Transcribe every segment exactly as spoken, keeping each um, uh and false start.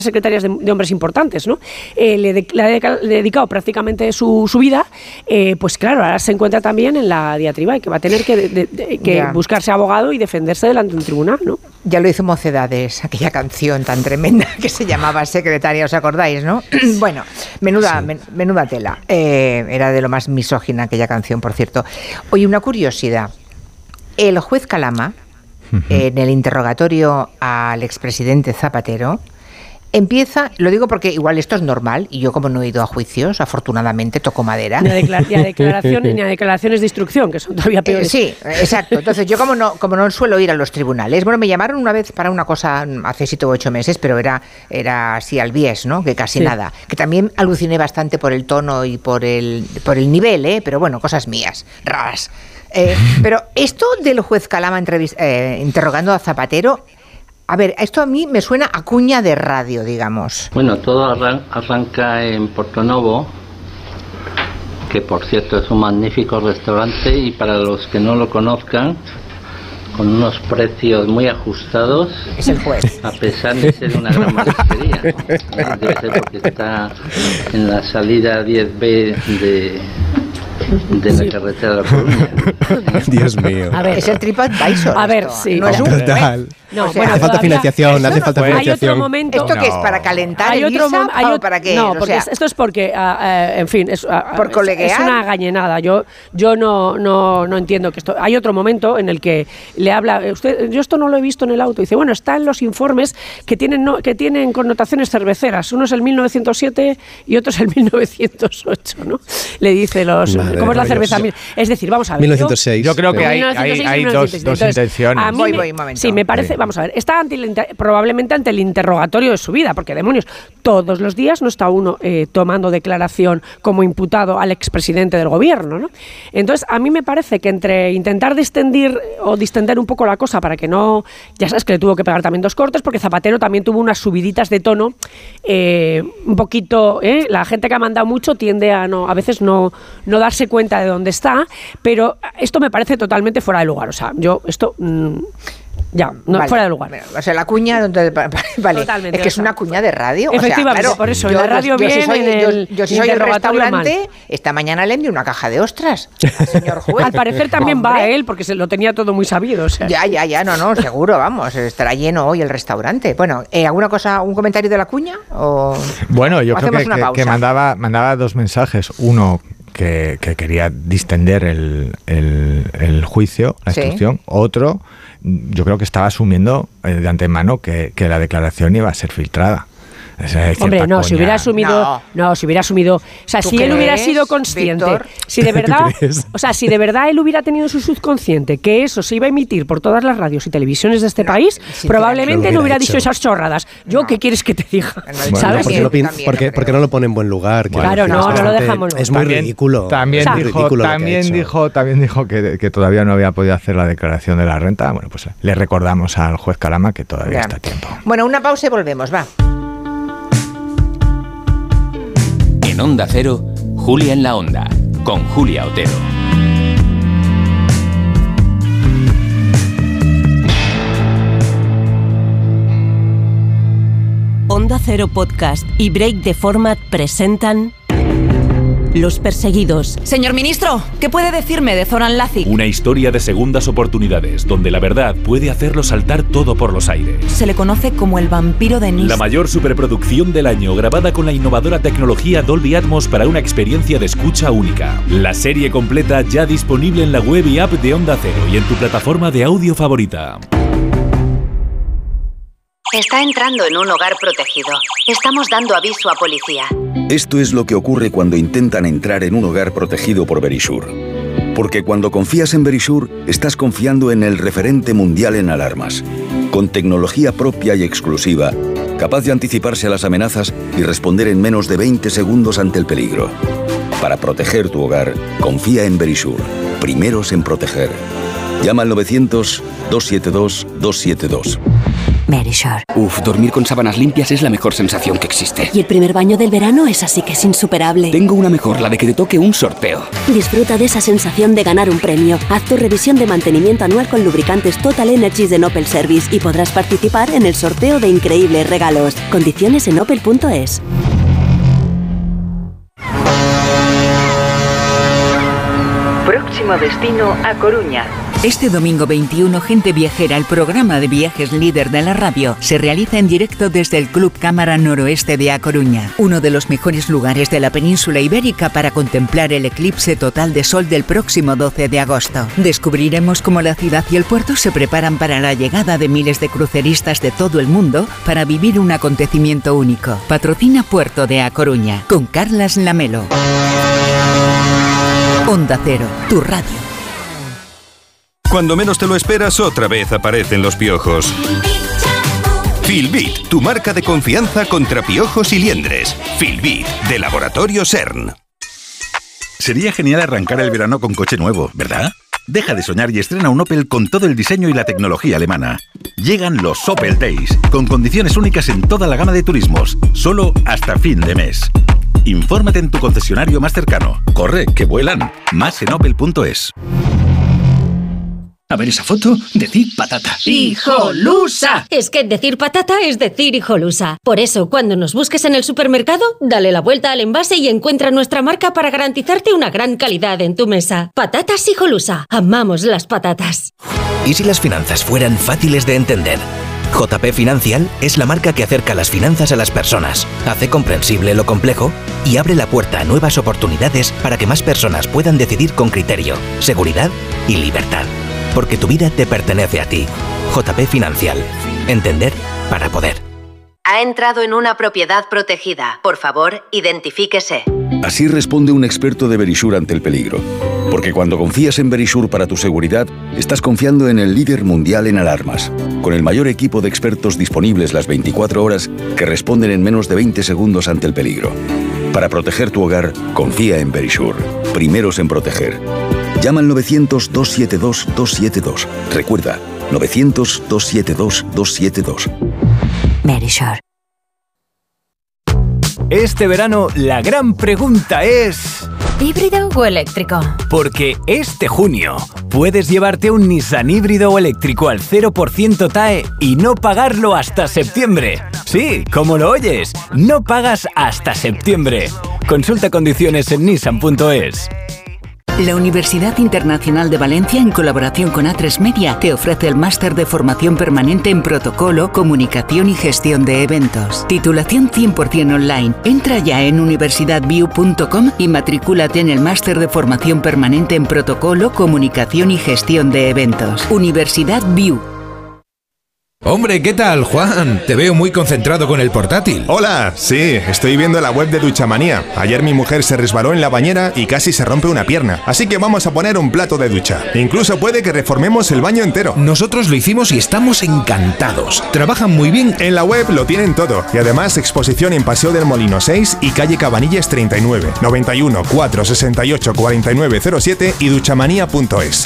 secretarias de, de hombres importantes, ¿no? Eh, le, de, le, ha de, le ha dedicado prácticamente su, su vida, eh, pues claro, ahora se encuentra también en la diatriba y que va a tener que, de, de, que buscarse abogado y defenderse delante de un tribunal, ¿no? Ya lo hizo Mocedades, aquella canción tan tremenda que se llamaba Secretaria, ¿os acordáis, no? Bueno, menuda, sí. men, menuda tela. Eh, era de lo más misógina aquella canción, por cierto. Oye, una curiosidad. El juez Calama, uh-huh. en el interrogatorio al expresidente Zapatero, empieza, lo digo porque igual esto es normal, y yo como no he ido a juicios, afortunadamente toco madera. Ni a, declar- ni a, declaración, ni a declaraciones de instrucción, que son todavía peores. Eh, sí, exacto. Entonces yo como no, como no suelo ir a los tribunales, bueno, me llamaron una vez para una cosa hace siete u ocho meses, pero era, era así al bies, ¿no? Que casi sí. nada. Que también aluciné bastante por el tono y por el, por el nivel, ¿eh? Pero bueno, cosas mías, raras. Eh, pero esto del juez Calama entrevist- eh, interrogando a Zapatero... A ver, esto a mí me suena a cuña de radio, digamos. Bueno, todo arran- arranca en Portonovo, que por cierto es un magnífico restaurante y para los que no lo conozcan, con unos precios muy ajustados. Es el juez. A pesar de ser una gran marisquería. Debe ser porque está en la salida diez be de... de la carretera de la Coruña. Dios mío. A ver, es el TripAdvisor. A ver, esto. sí. No es un Total. No, o sea, bueno, hace falta financiación, hace no falta fue. financiación. Hay otro momento. ¿Esto no. qué es? ¿Para calentar hay el otro guisa mom- hay o otro, para qué? No, o porque sea, esto es porque, uh, uh, en fin, es, uh, ¿por coleguear? es una gañenada. Yo, yo no, no, no entiendo que esto... Hay otro momento en el que le habla... Usted, yo esto no lo he visto en el auto. Dice, bueno, está en los informes que tienen, no, que tienen connotaciones cerveceras. Uno es el mil novecientos siete y otro es el mil novecientos ocho, ¿no? Le dice los... Madre ¿Cómo es la cerveza? Dios. Es decir, vamos a ver. mil novecientos seis. Yo creo que Yo, hay, hay, hay dos, dos Entonces, intenciones. A mí voy, me, voy, un momento. Sí, me parece... Sí. Vamos a ver. Está ante el inter, probablemente ante el interrogatorio de su vida, porque demonios, todos los días no está uno eh, tomando declaración como imputado al expresidente del gobierno, ¿no? Entonces, a mí me parece que entre intentar distender o distender un poco la cosa para que no... Ya sabes que le tuvo que pegar también dos cortes, porque Zapatero también tuvo unas subiditas de tono eh, un poquito... ¿eh? La gente que ha mandado mucho tiende a no a veces no, no darse cuenta de dónde está, pero esto me parece totalmente fuera de lugar. O sea, yo esto... Mmm, Ya, no, vale, fuera de lugar. O sea, la cuña, vale, Totalmente, es que es una cuña de radio. Efectivamente, o sea, claro, por eso, yo, en la radio yo, bien, yo si soy, en el yo, yo si soy el restaurante, mal. esta mañana le envié una caja de ostras al señor juez. Al parecer también Hombre. va a él, porque se lo tenía todo muy sabido. O sea. Ya, ya, ya, no, no, seguro, vamos, estará lleno hoy el restaurante. Bueno, eh, ¿alguna cosa, un comentario de la cuña? O Bueno, yo o creo que, que, que mandaba, mandaba dos mensajes. Uno, que, que quería distender el, el, el juicio, la Sí. instrucción. Otro, yo creo que estaba asumiendo eh, de antemano que, que la declaración iba a ser filtrada. O sea, Hombre, no, coña. si hubiera asumido, no, No. si hubiera asumido, o sea, ¿Tú si él crees, hubiera sido consciente, Víctor? si de verdad, crees? o sea, si de verdad él hubiera tenido su subconsciente que eso se iba a emitir por todas las radios y televisiones de este No, país, sinceramente. probablemente Lo no hubiera hubiera dicho hecho. esas chorradas. Yo, No. ¿qué quieres que te diga? Bueno, Bueno, ¿Sabes? porque, lo pin- También porque, lo creo. porque no lo pone en buen lugar. quiero Claro, decir, no, es no lo bastante- dejamos. Es muy También- ridículo. También O sea, dijo, ridículo lo que ha también hecho. dijo, también dijo que, que todavía no había podido hacer la declaración de la renta. Bueno, pues le recordamos al juez Calama que todavía Ya. está a tiempo. Bueno, una pausa y volvemos, va. En Onda Cero, Julia en la Onda, con Julia Otero. Onda Cero Podcast y Break the Format presentan Los Perseguidos. Señor ministro, ¿qué puede decirme de Zoran Lazic? Una historia de segundas oportunidades, donde la verdad puede hacerlo saltar todo por los aires. Se le conoce como el vampiro de Nice. La mayor superproducción del año, grabada con la innovadora tecnología Dolby Atmos para una experiencia de escucha única. La serie completa ya disponible en la web y app de Onda Cero y en tu plataforma de audio favorita. Está entrando en un hogar protegido. Estamos dando aviso a policía. Esto es lo que ocurre cuando intentan entrar en un hogar protegido por Verisure. Porque cuando confías en Verisure, estás confiando en el referente mundial en alarmas. Con tecnología propia y exclusiva, capaz de anticiparse a las amenazas y responder en menos de veinte segundos ante el peligro. Para proteger tu hogar, confía en Verisure. Primeros en proteger. Llama al novecientos, doscientos setenta y dos, doscientos setenta y dos. Merisure. Uf, dormir con sábanas limpias es la mejor sensación que existe. Y el primer baño del verano es así que es insuperable. Tengo una mejor, la de que te toque un sorteo. Disfruta de esa sensación de ganar un premio. Haz tu revisión de mantenimiento anual con lubricantes Total Energies de Opel Service y podrás participar en el sorteo de increíbles regalos. Condiciones en opel punto es. Próximo destino a Coruña. Este domingo veintiuno, Gente Viajera, el programa de viajes líder de la radio, se realiza en directo desde el Club Cámara Noroeste de A Coruña, uno de los mejores lugares de la península ibérica para contemplar el eclipse total de sol del próximo doce de agosto. Descubriremos cómo la ciudad y el puerto se preparan para la llegada de miles de cruceristas de todo el mundo para vivir un acontecimiento único. Patrocina Puerto de A Coruña, con Carlas Lamelo. Onda Cero, tu radio. Cuando menos te lo esperas, otra vez aparecen los piojos. Filbit, tu marca de confianza contra piojos y liendres. Filbit, de Laboratorio CERN. Sería genial arrancar el verano con coche nuevo, ¿verdad? Deja de soñar y estrena un Opel con todo el diseño y la tecnología alemana. Llegan los Opel Days, con condiciones únicas en toda la gama de turismos, solo hasta fin de mes. Infórmate en tu concesionario más cercano. Corre, que vuelan. Más en opel punto es. A ver esa foto, decir patata. ¡Hijolusa! Es que decir patata es decir hijolusa. Por eso, cuando nos busques en el supermercado, dale la vuelta al envase y encuentra nuestra marca para garantizarte una gran calidad en tu mesa. Patatas Hijolusa. Amamos las patatas. ¿Y si las finanzas fueran fáciles de entender? J P Financial es la marca que acerca las finanzas a las personas, hace comprensible lo complejo y abre la puerta a nuevas oportunidades para que más personas puedan decidir con criterio, seguridad y libertad. Porque tu vida te pertenece a ti. J P Financial. Entender para poder. Ha entrado en una propiedad protegida. Por favor, identifíquese. Así responde un experto de Verisure ante el peligro. Porque cuando confías en Verisure para tu seguridad, estás confiando en el líder mundial en alarmas. Con el mayor equipo de expertos disponibles las veinticuatro horas que responden en menos de veinte segundos ante el peligro. Para proteger tu hogar, confía en Verisure. Primeros en proteger. Llama al novecientos, dos siete dos, dos siete dos. Recuerda, novecientos, dos siete dos, dos siete dos. Merisure. Este verano la gran pregunta es... ¿híbrido o eléctrico? Porque este junio puedes llevarte un Nissan híbrido o eléctrico al cero por ciento T A E y no pagarlo hasta septiembre. Sí, como lo oyes, no pagas hasta septiembre. Consulta condiciones en nissan punto es. La Universidad Internacional de Valencia, en colaboración con A tres Media, te ofrece el máster de formación permanente en protocolo, comunicación y gestión de eventos. Titulación cien por ciento online. Entra ya en universidad view punto com y matricúlate en el máster de formación permanente en protocolo, comunicación y gestión de eventos. Universidad View. Hombre, ¿qué tal, Juan? Te veo muy concentrado con el portátil. Hola, sí, estoy viendo la web de Duchamanía. Ayer mi mujer se resbaló en la bañera y casi se rompe una pierna. Así que vamos a poner un plato de ducha. Incluso puede que reformemos el baño entero. Nosotros lo hicimos y estamos encantados. Trabajan muy bien. En la web lo tienen todo. Y además exposición en Paseo del Molino seis y calle Cabanilles treinta y nueve, noventa y uno, cuatrocientos sesenta y ocho, cuarenta y nueve cero siete y duchamanía punto es.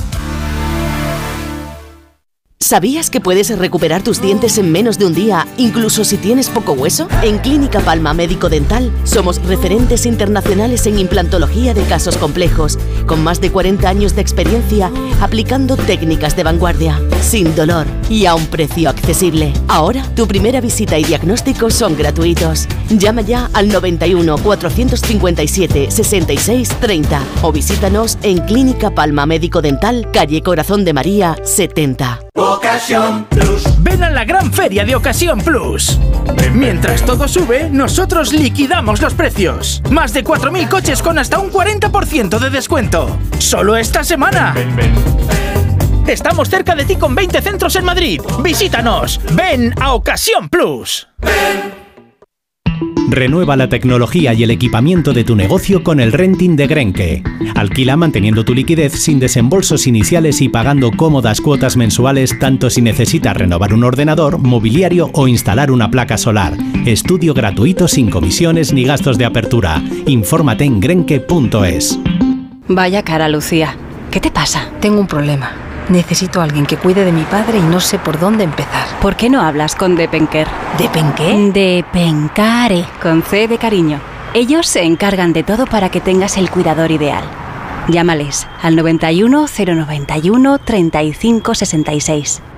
¿Sabías que puedes recuperar tus dientes en menos de un día, incluso si tienes poco hueso? En Clínica Palma Médico Dental somos referentes internacionales en implantología de casos complejos, con más de cuarenta años de experiencia aplicando técnicas de vanguardia, sin dolor y a un precio accesible. Ahora, tu primera visita y diagnóstico son gratuitos. Llama ya al noventa y uno, cuatrocientos cincuenta y siete, sesenta y seis, treinta o visítanos en Clínica Palma Médico Dental, calle Corazón de María, setenta. Ocasión Plus. Ven a la gran feria de Ocasión Plus. Mientras todo sube, nosotros liquidamos los precios. Más de cuatro mil coches con hasta un cuarenta por ciento de descuento. Solo esta semana. Ven, ven, ven. Estamos cerca de ti con veinte centros en Madrid. Visítanos. Ven a Ocasión Plus. Ven. Renueva la tecnología y el equipamiento de tu negocio con el renting de Grenke. Alquila manteniendo tu liquidez sin desembolsos iniciales y pagando cómodas cuotas mensuales tanto si necesitas renovar un ordenador, mobiliario o instalar una placa solar. Estudio gratuito sin comisiones ni gastos de apertura. Infórmate en grenke punto es. Vaya cara, Lucía. ¿Qué te pasa? Tengo un problema. Necesito a alguien que cuide de mi padre y no sé por dónde empezar. ¿Por qué no hablas con Depenker? ¿Depenqué? Depencare, con C de cariño. Ellos se encargan de todo para que tengas el cuidador ideal. Llámales al noventa y uno, cero noventa y uno, treinta y cinco sesenta y seis.